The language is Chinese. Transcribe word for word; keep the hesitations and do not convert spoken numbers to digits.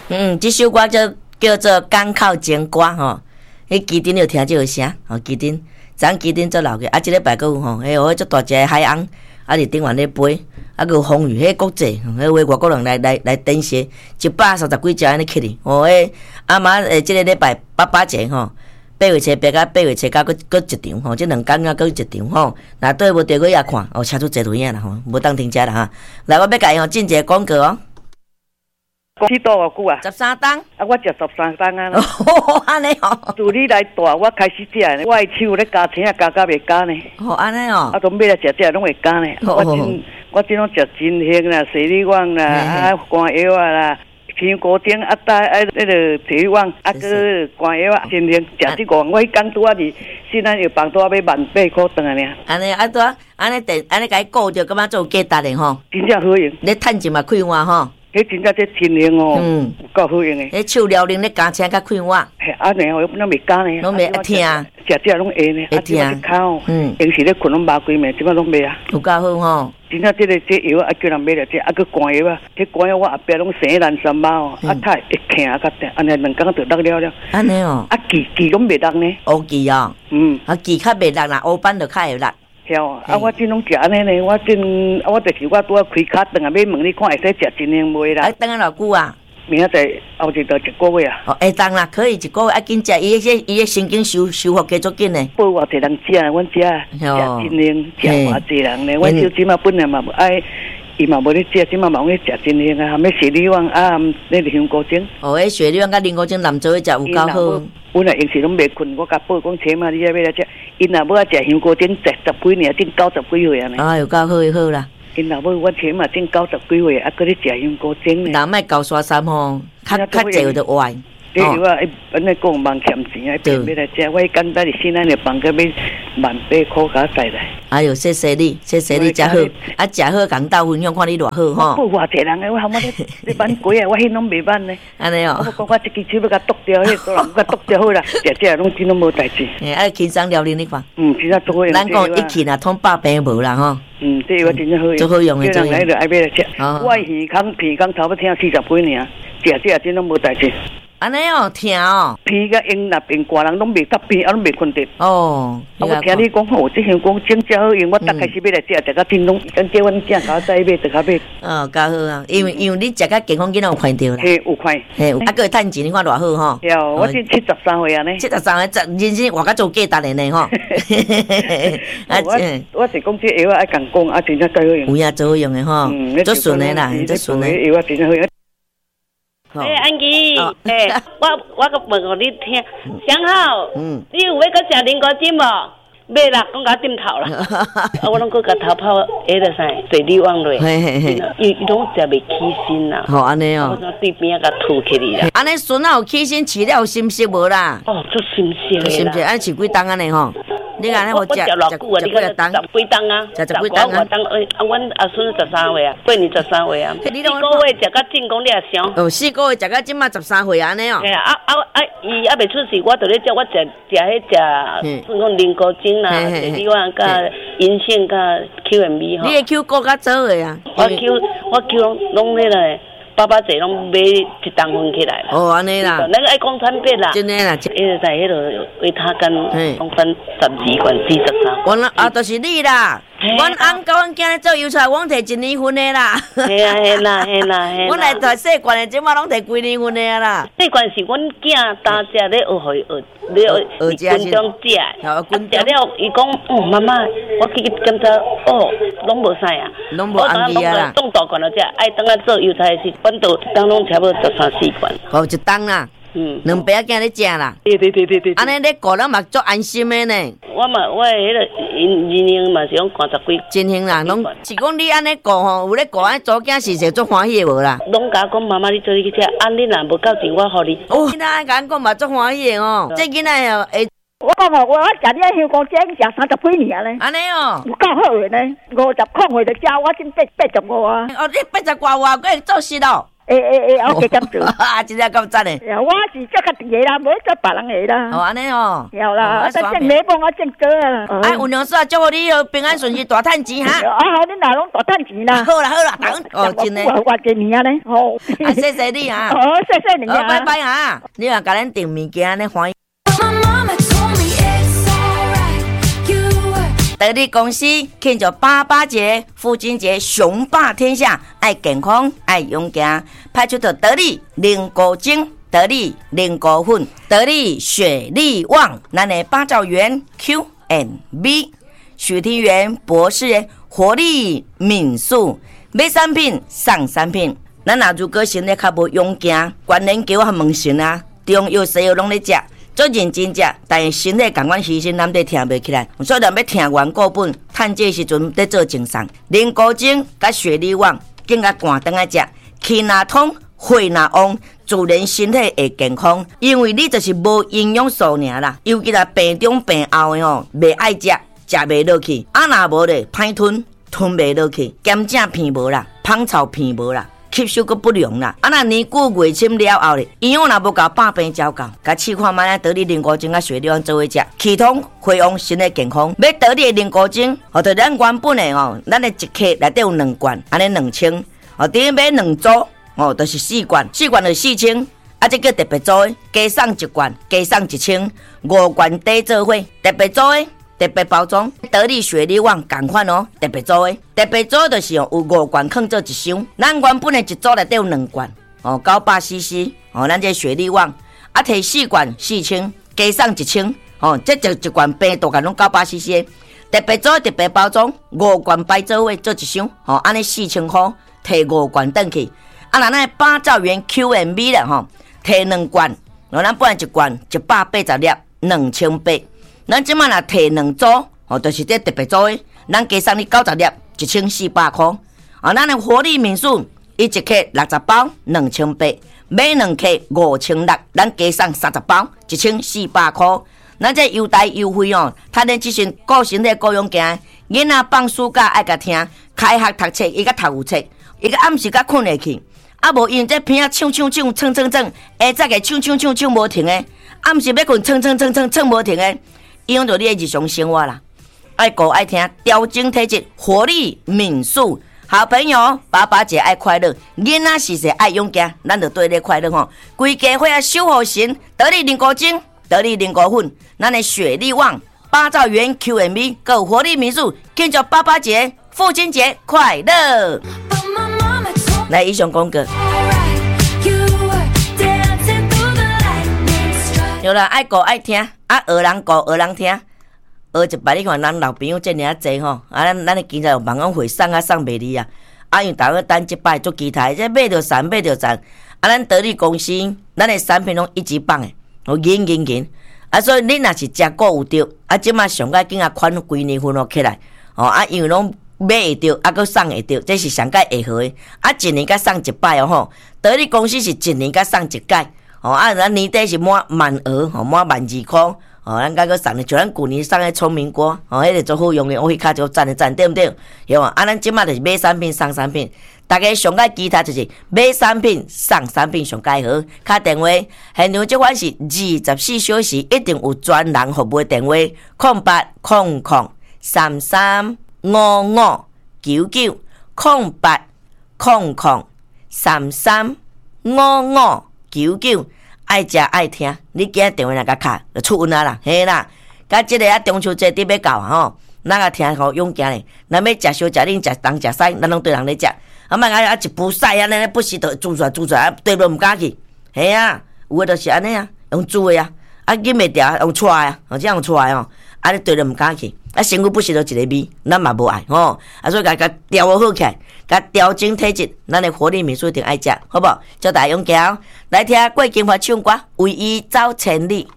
嗯，这首歌叫叫做《港口情歌》吼，迄基丁有听这个声，吼基丁，咱基丁做老个，啊，即礼拜佫有吼，迄有足大只海翁，啊，伫顶湾咧飞，啊，佫有风雨，迄国际，迄位外国人来来来登协，一百三十几只安尼去哩，哦，迄阿妈诶，即个礼拜八八节吼。八月初八甲八月初甲，佫佫一场吼，即两天啊，佫一场吼。若对无对，佫也看，哦，车出坐轮椅啦吼，无当停车啦哈。来，我要甲伊吼进一个广告哦。 去多偌久啊？ 十三档。 啊，我食十三档啊。 哦，安尼哦。 自你来带，我开始食呢。我的手咧加青啊，加加袂加呢。 哦，安尼哦。 啊，都买来食食拢会加呢。我真我真拢食真香啦，西里旺啦，啊，肝药啊啦。香菇丁啊，带啊，那个提旺啊，个肝药啊，真灵，食即个，我迄工拄啊伫西南药房拄啊要万八箍顿啊呢。 安尼啊，拄啊，安尼电，安尼甲伊顾着，感觉做价值的吼。 真正好用。 你趁钱嘛开碗吼。 迄真正这真灵哦，嗯，够好用的。 迄手撩灵咧加青甲开碗。 嘿，啊，然后拢袂加呢。 拢袂一听。 食食拢会呢， 会听。 啊，口，嗯，平时咧困拢麻规暝，即摆拢袂啊。 有够好吼。 真正这个这药啊，叫人买来这，啊，佮肝药啊，这肝药我后壁拢生烂三包哦，啊，太会疼啊，较疼，安尼两工就落了了。 安尼哦。 啊，记记拢袂落呢。 乌记哦。嗯。啊，记较袂落啦，乌斑就较会落。 晓啊，啊，我真拢食安尼呢，我真，啊，我就是我拄啊开卡顿啊，要问你看会使食真灵袂啦？ 啊，等下偌久啊？ 明仔载后一到一个月啊。 哦，会当啦，可以一个月啊，紧食，伊迄伊迄神经修修复加足紧呢。 报偌济人食啊，阮食食真灵，食偌济人呢，阮小姊嘛本来嘛爱。伊嘛无咧食，即嘛嘛咧食真灵啊！含咩雪里旺啊，那个香菇精。 哦，迄雪里旺甲莲菇精南做迄食有够好。 阮啊，平时拢袂困，我甲报讲车嘛，你要来食。因若要食香菇精，十十几年，正九十几岁啊呢。 啊，有够好好啦。 因若要我车嘛，正九十几岁，啊，搁咧食香菇精呢。 人莫高刷衫吼，较较济有得歪。 你如果一本来讲忙欠钱啊，变要来食，我简单伫西南的房个要万八箍甲带来。 哎呦，谢谢你，谢谢你，食好，啊，食好共斗分享，看你偌好吼。 我偌济人个，我后尾咧咧挽鬼啊，我迄拢袂挽呢。 安尼哦。 我讲我一支手要甲剁掉，迄个人甲剁掉好啦，食食拢真拢无代志。 哎，啊，轻松聊恁你看。 嗯，真正做好用。 咱讲一起啦，通百病无啦吼。 嗯，这个真正好用。 做好用的， 做用。人来就爱买来食。我耳孔鼻孔差不多听四十几年，食食真拢无代志。 安尼哦，听哦， 鼻甲用那边寡人拢袂搭鼻，啊拢袂困得。 哦， 我听你讲吼，这香港真正好用，我打开始要来食，食到真拢跟叫阮囝搞再买，就较买。 哦，较好啊，因为因为你食较健康，囡仔有看到啦。 嘿，有看。 嘿，啊，个趁钱，你看偌好吼。 有，我今七十三岁啊呢。 七十三岁，人生活甲做价值的呢吼。 我我是讲这药爱讲讲，啊真正够好用。 有影做好用的吼，做顺的啦，做顺的。 药啊真正好用。 哎，安琪，哎，我我个问互你听，想好，嗯，你有要搁食莲菇精无？买啦，讲甲点头啦，啊，我拢搁甲头泡，迄个啥，水里旺落，嘿嘿嘿，伊伊拢食袂起身啦。 好安尼哦。 我对边仔甲吐起哩啦。 安尼孙仔有起身饲了有心息无啦？ 哦，足心息的啦。 心息，安饲几冬安尼吼？你安尼我食食偌久啊？你个十几冬啊？ 食十几冬啊？ 啊，阮阿孙十三岁啊，八年十三岁啊。四个月食到进宫，你也想？ 哦，四个月食到即马十三岁安尼哦。 嘿啊啊啊！伊还袂出世，我就咧叫我食食迄食，算讲灵菇精啦，水里旺甲银杏甲 Q M B 吼。 你个 Q 顾较早个啊？ 我 Q 我 Q 拢拢迄个。爸爸侪拢买一担分起来啦。 哦，安尼啦。 那个爱讲产品啦。 真诶啦。 迄个在迄个维他干，讲分十二罐四十三。 我啊，就是你啦。阮翁甲阮囝咧做油菜，阮摕一年份诶啦。 嘿啦嘿啦嘿啦嘿。 阮来摕细罐诶，即马拢摕规年份诶啦。 细罐是阮囝当食咧学互伊学，咧学军中食。啊，食了伊讲，哦妈妈，我去检查，哦，拢无啥啊。 拢无红气啊啦。 中大罐了只，爱等下做油菜是本土，当拢差不多十三四罐。 哦，一担啦。嗯，两爸仔咧食啦。 对对对对对。 安尼咧顾咱嘛足安心诶呢。 我嘛，我迄个因因因嘛是讲三十几。 真行啦，拢是讲你安尼顾吼，有咧顾安祖囝是是足欢喜诶无啦。 拢甲我讲妈妈，你做你去食，啊你若无够钱，我互你。 哦，囡仔甲讲嘛足欢喜诶哦，这囡仔哦会。 我讲哦，我食你香港精食三十几年咧。 安尼哦， 有够好诶呢，五十块回就食，我真八八十五啊。 哦，你八十外外，佫会做事咯。 诶诶诶，我加减做。 啊，真正够赞诶！ 我是做家己诶啦，无做别人诶啦。 哦，安尼哦。 有啦，但正礼帮我正哥啊。 哎，有娘说祝福你平安顺遂，大趁钱哈。 啊好，你哪拢大趁钱啦？ 好啦好啦，等哦，真诶。 我我给你啊咧，好。 啊，谢谢你啊。 好，谢谢你啊。 拜拜啊！你若甲咱订物件安尼欢喜。得力公司庆祝爸爸节、父亲节，雄霸天下，爱健康，爱勇敢，派出的得力灵果精、得力灵果粉、得力雪力旺，咱的八兆元 Q and B， 许庭元博士活力敏速，买产品送产品。咱若如果身体较无勇敢，关联球和问神啊，中药西药拢咧食。做认真食，但是身体感官牺牲，咱得听袂起来。所以咱要听完过本，趁这时阵得做精送。灵果精甲雪力旺，更加寒顿来食，气若通，血若旺，自然身体会健康。因为你就是无营养素尔啦，尤其là病中病后的吼，袂爱食，食袂落去，啊若无咧，歹吞，吞袂落去，咸正片无啦，芳草片无啦。吸收个不良啦，啊那年久月深了后咧，营养若无够，百病照到。甲试看卖咧，得力灵果精甲雪力旺做伙食，气通血旺，身体健康。要得力的灵果精，哦，就咱原本的哦，咱的一克内底有两罐，安尼两千，哦，等于买两组，哦，就是四罐，四罐就四千，啊，这叫特别组的，加送一罐，加送一千，五罐底做伙，特别组的。特别包装，得力雪力旺同款哦，特别组的，特别组就是哦有五罐放做一箱，咱原本的一组内底有两罐哦，九百 C C 哦，咱这雪力旺啊，摕四罐四千，加送一千哦，这一一罐病毒拢九百 C C， 特别组特别包装，五罐摆做伙做一箱哦，安尼四千块，摕五罐转去，啊，那咱八兆元 Q and B 啦吼，摕两罐，哦，咱本来一罐一百八十粒，两千八。咱即摆若摕两组，哦，就是这特别组的，咱加送你九十粒，一千四百块。哦，咱的活力民宿，伊一克六十包，两千八，买两克五千六，咱加送三十包，一千四百块。咱这优待优惠哦，他连即阵顾身体顾勇敢，囡仔放暑假爱甲听，开学读册伊甲读有册，伊甲暗时甲困下去，啊无因这片啊唱唱唱唱唱唱，下早个唱唱唱唱无停的，暗时要困唱唱唱唱唱无停的。影响到你的日常生活啦，爱顾爱听，调整体质，活力敏速。好朋友，爸爸节爱快乐，囡仔时时爱勇敢，咱就对你快乐吼。规家伙啊守护神，得力灵果精，得力灵果粉，咱的雪力旺，八兆元 Q and B， 够活力民宿，庆祝爸爸节、父亲节快乐。来，以上讲过。有啦，爱顾爱听，啊，学人顾学人听，学一摆你看咱老朋友这尔济吼，啊，咱咱的经常有网红会送啊送袂离啊，啊，因为大家等一摆做期待，这买着赚买着赚，啊，咱得力公司，咱的产品拢一级棒诶，哦，赢赢赢，啊，所以你若是食过有着，啊，即马上届紧啊款规年份落起来，哦，啊，因为拢买会着，啊，佮送会着，这是上届会好诶，啊，一年甲送一摆哦吼，得力公司是一年甲送一届。哦，啊，咱年底是满万额，吼满万二块，哦，咱甲个送的，就咱旧年送的聪明锅，哦，迄个做好用的，我迄卡就赞的赞，对不对？有啊，啊，咱即马就是买产品送产品，大家上届期待就是买产品送产品上介好，打电话，现场即款是二十四小时一定有专人服务电话，空八空空三三五五九九，空八空空三三五五九九。爱食爱听，你今日电话来甲卡，就出运啊啦，嘿啦。甲即个啊中秋节伫要到啊吼，咱啊听好勇敢咧。咱要食烧食冷食东食西，咱拢对人咧食。啊莫啊一步屎啊，咱不时就煮出来煮出来，对不毋敢去。嘿啊，有诶就是安尼啊，用煮诶啊，啊忍袂掉用带啊，哦这样带哦，啊你对了毋敢去。啊身躯不时就一个味，咱嘛无爱吼。啊所以甲甲调好起来。甲调整体质，咱的活力民宿一定爱食，好不好？叫大家勇敢来听郭金华唱歌，为伊走千里。